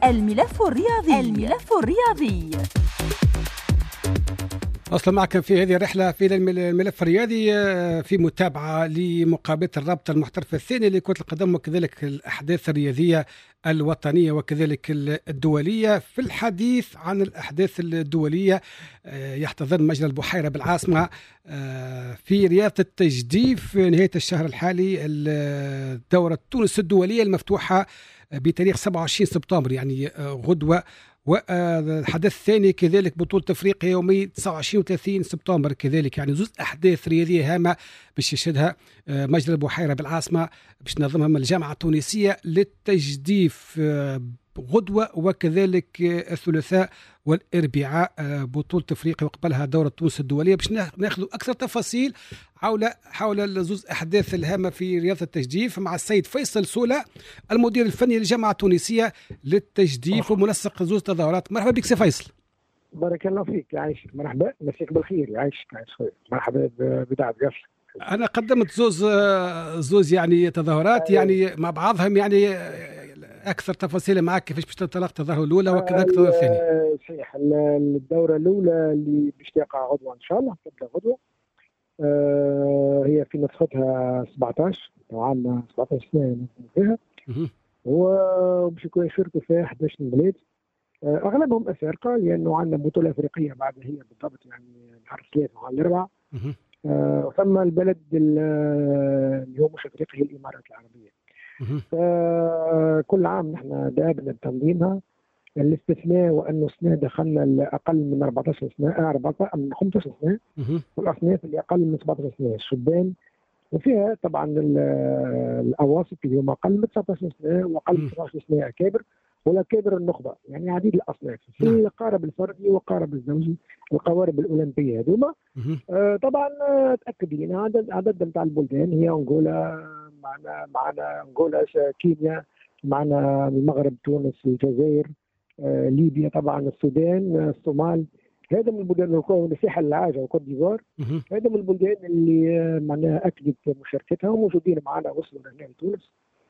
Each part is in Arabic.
الملف الرياضي. أصلا معكم في هذه الرحلة في الملف الرياضي في متابعة لمقابلة الرابطة المحترفة الثانية لكرة القدم وكذلك الأحداث الرياضية الوطنية وكذلك الدولية. في الحديث عن الأحداث الدولية يحتضن مجرى البحيرة بالعاصمة في رياضة التجديف نهاية الشهر الحالي الدورة تونس الدولية المفتوحة بتاريخ 27 سبتمبر يعني غدوة. والحدث الثاني كذلك بطولة أفريقيا يومي 29 و 30 سبتمبر كذلك، يعني زوج أحداث رياضية هامة باش يشهدها مجرى البحيرة بالعاصمة باش تنظمها من الجامعة التونسية للتجديف غدوة، وكذلك الثلاثاء والأربعاء بطولة أفريقيا وقبلها دورة تونس الدولية. باش ناخذ أكثر تفاصيل حول الزوز أحداث الهامة في رياضة التجديف مع السيد فيصل سولا المدير الفني للجامعة التونسية للتجديف ومنسق زوز تظاهرات. مرحبا بك سي فيصل. بارك الله فيك، يعيشك. مرحبا، مسيك بالخير. يعيشك مرحبا بدعة قفل. أنا قدمت زوز يعني تظاهرات يعني مع بعضهم، يعني أكثر تفاصيل معك كيفاش باش تنطلق التظاهرة الأولى وكذلك التظاهرة الثانية. صحيح، الدورة الأولى اللي باش تقع غدوة إن شاء الله، تبدأ غدوة. هي في نسختها 17 عندنا 17 سنة فيها، وباش يكون يشاركوا فيها 11 بلاد، أغلبهم أفارقة لأنه عندنا بطولة أفريقية بعد هي بالضبط يعني نهار الثلاثاء وعلى الأربعاء. وثم البلد اللي هو مش أفريقي هي الإمارات العربية. فكل عام نحن دائما بتنظيمها، الاستثناء وانه السنه دخلنا اقل من 14 سنه 14 من 15 سنه، والاصناف اللي اقل من 17 سنه الشبان، وفيها طبعا الاواسط اللي هم اقل من 19 سنه واقل من 19 سنه اكابر، والاكابر النخبه، يعني عديد الاصناف في القارب الفردي والقارب الزوجي، القوارب الاولمبيه هذوما. طبعا تاكد لنا عدد نتاع البلدان هي انغولا، معنا انغولا، كينيا، معنا المغرب، تونس، الجزائر، ليبيا، طبعا السودان، الصومال. هذا من البلدان، والساحل العاجه وكوت ديفوار. هذا من البلدان اللي معناها اكدت مشاركتها وموجودين معنا، وصلوا هنا لتونس.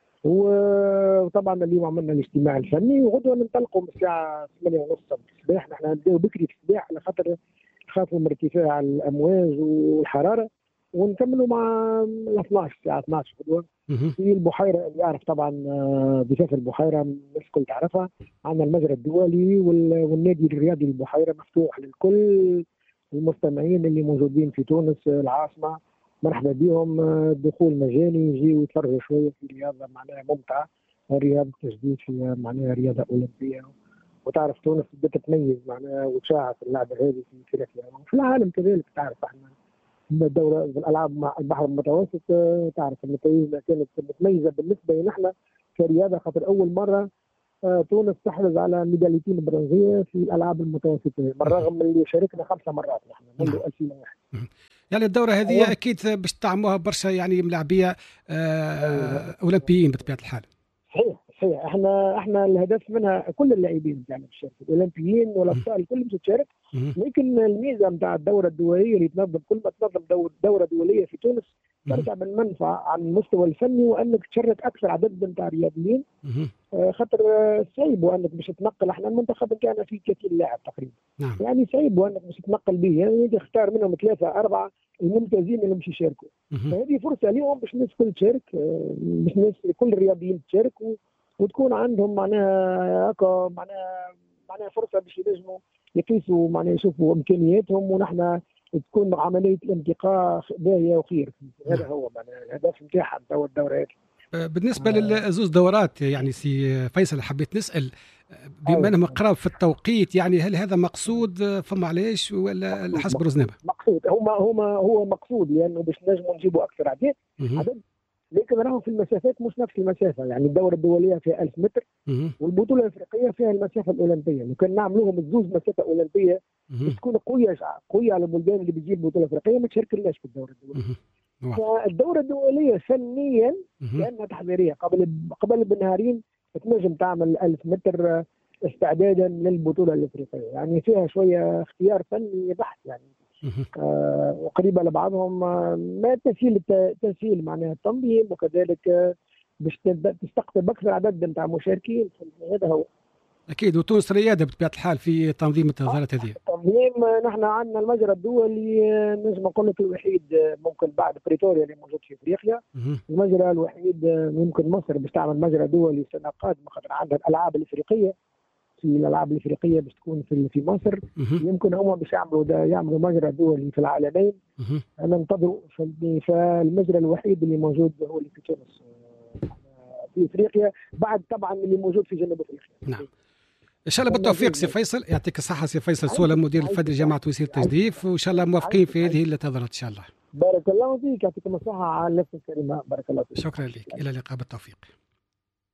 وطبعا اليوم عملنا الاجتماع الفني، وغدوه ننطلقوا من الساعه 8:30 الصباح. نحن نبداو بكري في الصباح على خاطر نخافوا من ارتفاع الامواج والحراره، ونكملوا مع 12 الساعه 12 غدوه في البحيره. اللي يعرف طبعا ضفاف البحيره الناس الكل تعرفها، عندنا المجرى الدولي والنادي الرياضي للبحيره مفتوح للكل المستمعين اللي موجودين في تونس العاصمه. مرحبا بهم، دخول مجاني، يجيوا يتفرجوا شويه في رياضه معناها ممتعه، رياضه تجديد فيها معناها رياضه اولمبيه. وتعرف تونس بدها تتميز معناها وتشاع في اللعبه هذه في افريقيا وفي العالم كذلك. تعرف احنا الدورة الألعاب مع البحر المتوسط، تعرف النتائج كانت متميزة بالنسبة لنا احنا كرياضة، خاطر أول مرة تونس تحرز على ميداليتين برونزية في الألعاب المتوسطة، بالرغم من اللي شاركنا 5 مرات نحن منذ 2001. يعني الدورة هذه أكيد باش تعموها برشا يعني ملاعبية أولمبيين بطبيعة الحال. صحيح. احنا الهدف منها كل اللاعبين بتاعنا بالشارك، الاولمبيين والابطال الكل باش تشارك. لكن الميزه نتاع الدوره الدوليه اللي تنظم، كل ما تنظم دوره دوليه في تونس ترجع بالمنفعه على المستوى الفني، وانك تشارك اكثر عدد نتاع رياضيين. خاطر صعيب وانك باش تنقل، احنا المنتخب بتاعنا فيه 30 لاعب تقريبا، يعني صعيب وانك باش تنقل به، يعني تختار منهم 3 4 الممتازين اللي باش يشاركوا. فهذه فرصه اليوم باش الناس الكل تشارك، باش الناس كل الرياضيين تشارك، وتكون عندهم معناها هكا معناها فرصه باش ينجموا يقيسوا معناها يشوفوا امكانياتهم، ونحن تكون عمليه الانتقاء باهيه وخير. هذا هو معناها الهدف نتاعها الدورات. بالنسبه للزوز دورات يعني سي فيصل، حبيت نسال بما انهم قراب في التوقيت، يعني هل هذا مقصود فما علاش ولا حسب رزنامه؟ مقصود، هو مقصود لانه باش نجموا نجيبوا اكثر عدد، لكن راهم في المسافات مش نفس المسافه. يعني الدوره الدوليه فيها 1000 متر، والبطوله الافريقيه فيها المسافه الاولمبيه. لو كان نعملوهم الزوز مسافه اولمبيه باش تكون قويه على البلدان اللي بتجيب بطوله افريقيه ما تشاركلناش في الدوره الدوليه. فالدوره الدوليه فنيا لانها تحضيريه قبل بنهارين تنجم تعمل 1000 متر استعدادا للبطوله الافريقيه. يعني فيها شويه اختيار فني بحت يعني، وقريبه لبعضهم، ما تسهيل معناها التنظيم، وكذلك باش تستقطب اكثر عدد نتاع مشاركين. هذا هو. اكيد، وتونس رياده بطبيعه الحال في تنظيم التظاهرات هذه. تنظيم، نحن عندنا المجرى الدولي نجم نقول لك الوحيد ممكن بعد بريتوريا اللي موجود في افريقيا. المجرى الوحيد ممكن مصر باش تعمل مجرى دولي السنه القادمه، خاطر عندها الالعاب الافريقيه. في الالعاب الافريقيه باش تكون في مصر. يمكن هم باش يعملوا مجرى دولي في العالمين. انا ننتظروا. فالمجرى الوحيد اللي موجود هو اللي في تونس في افريقيا، بعد طبعا اللي موجود في جنوب افريقيا. نعم. ان شاء الله بالتوفيق سي فيصل، يعطيك الصحه سي فيصل سوله مدير الفني لجامعه وزير التجديف، وان شاء الله موافقين في هذه التظاهرات ان شاء الله. بارك الله فيك، يعطيكم الصحه على نفس الكلمه. بارك الله فيك. شكرا لك، الى اللقاء بالتوفيق.